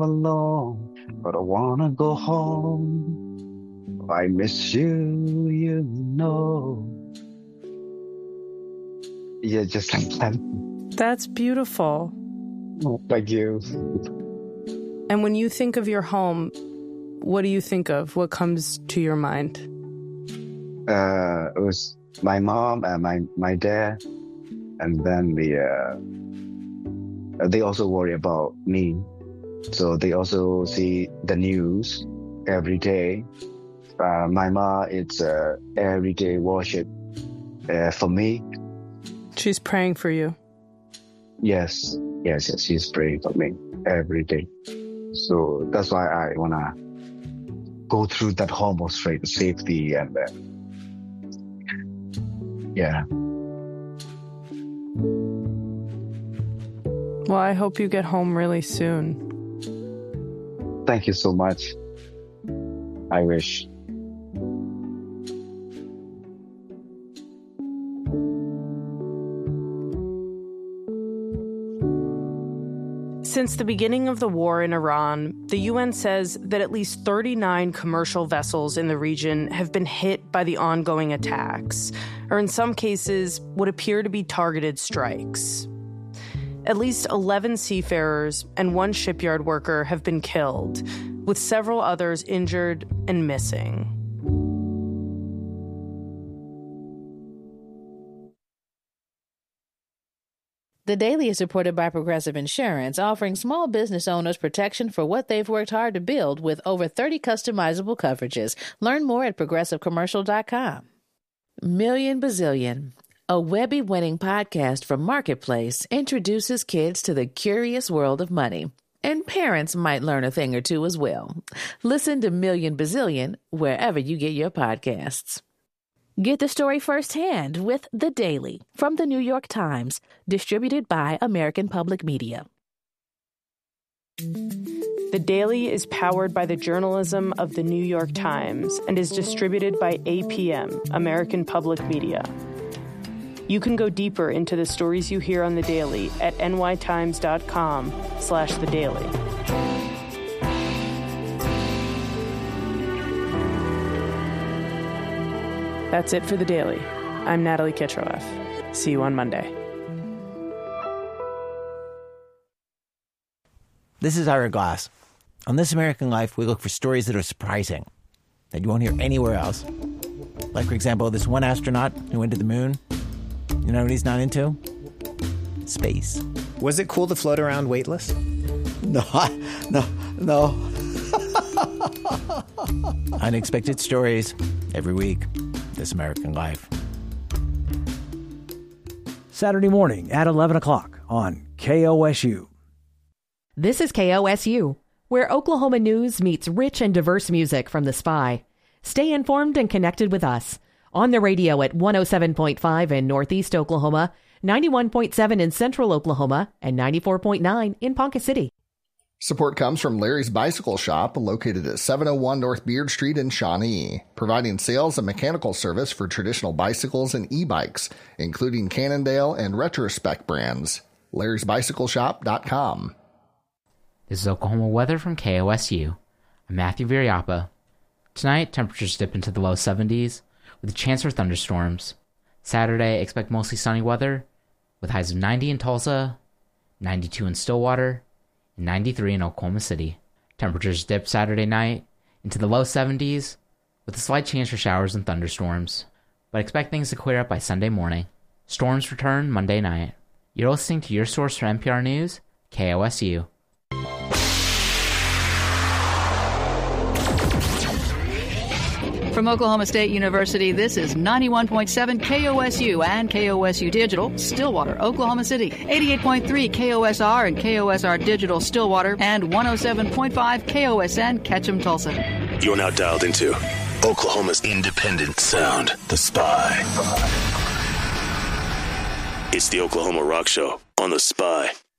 alone, but I wanna go home. I miss you, you know. Yeah, just like that. That's beautiful. Oh, thank you. And when you think of your home, what do you think of? What comes to your mind? It was my mom and my dad, and then they also worry about me. So they also see the news every day. My mom, it's everyday worship for me. She's praying for you. Yes, she's praying for me every day. So that's why I wanna go through that home straight safety and yeah. Well, I hope you get home really soon. Thank you so much. I wish. Since the beginning of the war in Iran, the UN says that at least 39 commercial vessels in the region have been hit by the ongoing attacks, or in some cases, what appear to be targeted strikes. At least 11 seafarers and 1 shipyard worker have been killed, with several others injured and missing. The Daily is supported by Progressive Insurance, offering small business owners protection for what they've worked hard to build with over 30 customizable coverages. Learn more at progressivecommercial.com. Million Bazillion, a Webby-winning podcast from Marketplace, introduces kids to the curious world of money. And parents might learn a thing or two as well. Listen to Million Bazillion wherever you get your podcasts. Get the story firsthand with The Daily from The New York Times, distributed by American Public Media. The Daily is powered by the journalism of The New York Times and is distributed by APM, American Public Media. You can go deeper into the stories you hear on The Daily at nytimes.com/The Daily. That's it for The Daily. I'm Natalie Kitroeff. See you on Monday. This is Ira Glass. On This American Life, we look for stories that are surprising, that you won't hear anywhere else. Like, for example, this one astronaut who went to the moon. You know what he's not into? Space. Was it cool to float around weightless? No. Unexpected stories every week. This American Life. Saturday morning at 11 o'clock on KOSU. This is KOSU, where Oklahoma news meets rich and diverse music from The Spy. Stay informed and connected with us on the radio at 107.5 in Northeast Oklahoma, 91.7 in Central Oklahoma, and 94.9 in Ponca City. Support comes from Larry's Bicycle Shop, located at 701 North Beard Street in Shawnee, providing sales and mechanical service for traditional bicycles and e-bikes, including Cannondale and Retrospect brands. Larry'sBicycleShop.com. This is Oklahoma weather from KOSU. I'm Matthew Viriapa. Tonight, temperatures dip into the low 70s, with a chance for thunderstorms. Saturday, expect mostly sunny weather, with highs of 90 in Tulsa, 92 in Stillwater, and 93 in Oklahoma City. Temperatures dip Saturday night into the low 70s, with a slight chance for showers and thunderstorms, but expect things to clear up by Sunday morning. Storms return Monday night. You're listening to your source for NPR News, KOSU. From Oklahoma State University, this is 91.7 KOSU and KOSU Digital, Stillwater, Oklahoma City, 88.3 KOSR and KOSR Digital, Stillwater, and 107.5 KOSN, Ketchum, Tulsa. You're now dialed into Oklahoma's independent sound, The Spy. It's the Oklahoma Rock Show on The Spy.